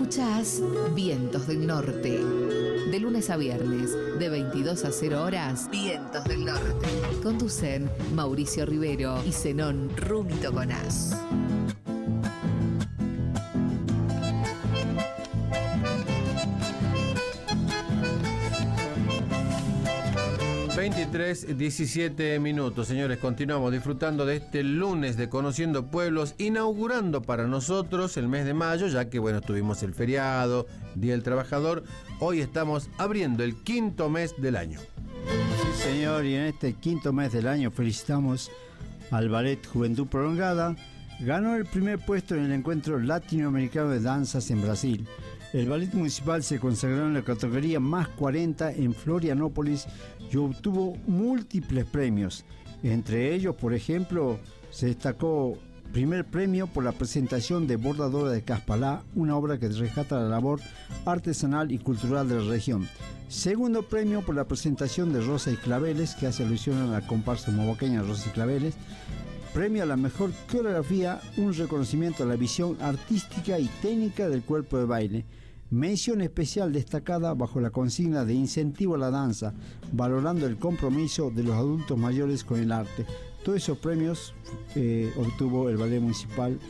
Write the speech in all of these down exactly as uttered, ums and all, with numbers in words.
Escuchás Vientos del Norte. De lunes a viernes, de veintidós a cero horas, Vientos del Norte. Conducen Mauricio Rivero y Zenón Rumi Toconaz. veintitrés, diecisiete minutos, señores, continuamos disfrutando de este lunes de Conociendo Pueblos, inaugurando para nosotros el mes de mayo, ya que, bueno, tuvimos el feriado, Día del Trabajador. Hoy estamos abriendo el quinto mes del año. Sí, señor, y en este quinto mes del año felicitamos al Ballet Juventud Prolongada. Ganó el primer puesto en el encuentro latinoamericano de danzas en Brasil. El ballet municipal se consagró en la categoría más cuarenta en Florianópolis y obtuvo múltiples premios. Entre ellos, por ejemplo, se destacó primer premio por la presentación de Bordadora de Caspalá, una obra que rescata la labor artesanal y cultural de la región. Segundo premio por la presentación de Rosa y Claveles, que hace alusión a la comparsa moboqueña Rosa y Claveles. Premio a la mejor coreografía, un reconocimiento a la visión artística y técnica del cuerpo de baile. Mención especial destacada bajo la consigna de incentivo a la danza, valorando el compromiso de los adultos mayores con el arte. Todos esos premios eh, obtuvo el Ballet Municipal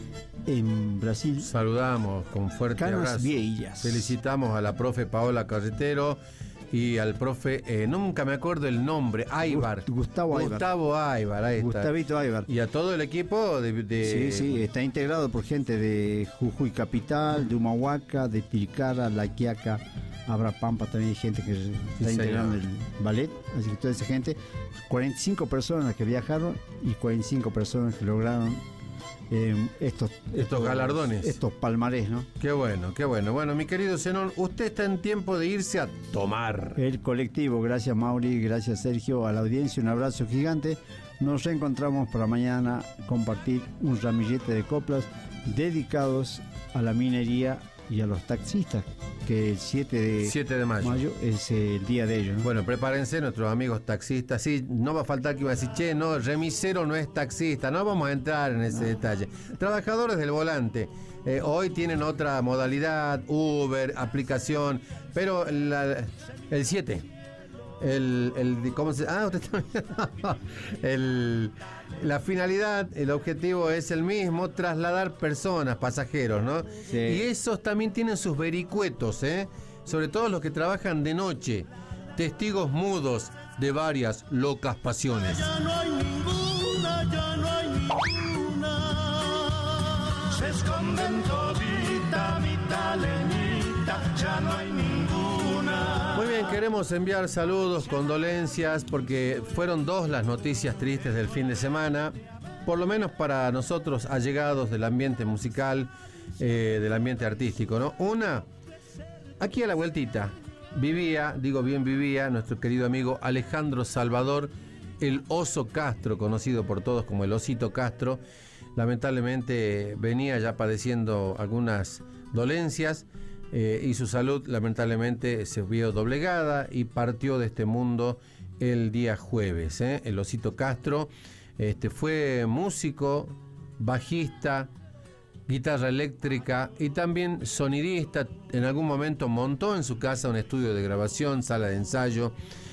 en Brasil. Saludamos con fuerte Canas abrazo. Vieillas. Felicitamos a la profe Paola Carretero y al profe, eh, nunca me acuerdo el nombre, Aybar. Gustavo Aybar. Gustavo Aybar, ahí está. Gustavito Aybar. Y a todo el equipo de, de... Sí, sí, está integrado por gente de Jujuy Capital, de Humahuaca, de Tilcara, La Quiaca, Abra Pampa, también hay gente que está sí, integrando señor. el ballet, así que toda esa gente, cuarenta y cinco personas que viajaron y cuarenta y cinco personas que lograron Eh, estos, estos, estos galardones, estos palmarés, ¿no? Qué bueno, qué bueno. Bueno, mi querido Zenón, usted está en tiempo de irse a tomar. El colectivo, gracias Mauri, gracias Sergio, a la audiencia, un abrazo gigante. Nos reencontramos para mañana compartir un ramillete de coplas dedicados a la minería y a los taxistas, que el siete de mayo es el día de ellos, ¿no? Bueno, prepárense nuestros amigos taxistas. Sí, no va a faltar que iba a decir, che, no, el remisero no es taxista. No vamos a entrar en ese no. detalle. Trabajadores del volante. Eh, hoy tienen otra modalidad, Uber, aplicación, pero la, el siete. El, el, ¿cómo se? Ah, usted también. el, la finalidad, el objetivo es el mismo, trasladar personas, pasajeros, ¿no? Sí. Y esos también tienen sus vericuetos, ¿eh? Sobre todo los que trabajan de noche, testigos mudos de varias locas pasiones. Ya no hay ninguna, ya no hay ninguna. Se esconden todita, mitad lenita, ya no hay ninguna. Muy bien, queremos enviar saludos, condolencias, porque fueron dos las noticias tristes del fin de semana, por lo menos para nosotros allegados del ambiente musical, eh, del ambiente artístico, ¿no? Una, aquí a la vueltita, vivía, digo bien vivía, nuestro querido amigo Alejandro Salvador, el Oso Castro, conocido por todos como el Osito Castro. Lamentablemente venía ya padeciendo algunas dolencias, Eh, y su salud lamentablemente se vio doblegada y partió de este mundo el día jueves. ¿eh? El Osito Castro este, fue músico, bajista, guitarra eléctrica y también sonidista. En algún momento montó en su casa un estudio de grabación, sala de ensayo.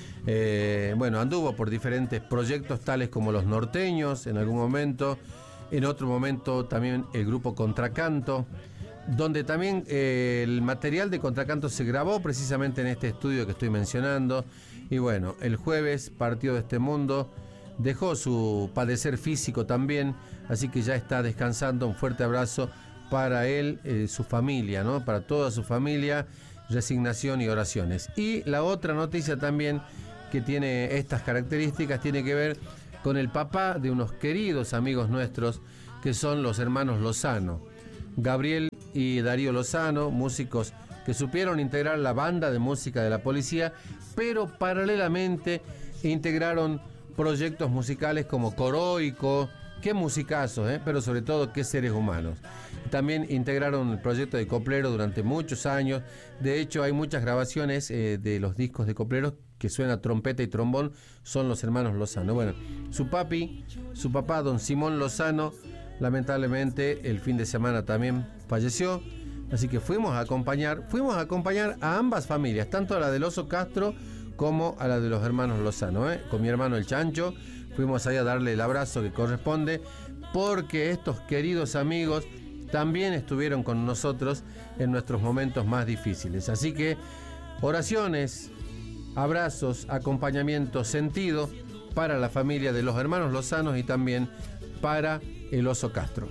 Eh, bueno, anduvo por diferentes proyectos tales como Los Norteños en algún momento. En otro momento también el grupo Contracanto, donde también eh, el material de Contracanto se grabó precisamente en este estudio que estoy mencionando. Y bueno, el jueves partió de este mundo, dejó su padecer físico también, así que ya está descansando. Un fuerte abrazo para él, eh, su familia, ¿no? Para toda su familia, resignación y oraciones. Y la otra noticia también que tiene estas características tiene que ver con el papá de unos queridos amigos nuestros, que son los hermanos Lozano, Gabriel y Darío Lozano, músicos que supieron integrar la banda de música de la policía, pero paralelamente integraron proyectos musicales como Coroico, qué musicazos, ¿eh? Pero sobre todo qué seres humanos. También integraron el proyecto de Coplero durante muchos años. De hecho, hay muchas grabaciones eh, de los discos de Copleros que suena trompeta y trombón, son los hermanos Lozano. Bueno, su papi, su papá, don Simón Lozano, lamentablemente el fin de semana también falleció, Así que fuimos a acompañar, fuimos a acompañar a ambas familias, tanto a la del Oso Castro como a la de los hermanos Lozano, ¿eh? Con mi hermano el Chancho, fuimos ahí a darle el abrazo que corresponde, porque estos queridos amigos también estuvieron con nosotros en nuestros momentos más difíciles. Así que oraciones, abrazos, acompañamiento, sentido para la familia de los hermanos Lozanos y también para el Oso Castro.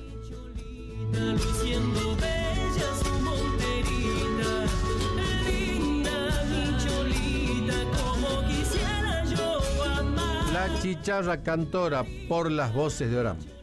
La chicharra cantora por las voces de Orán.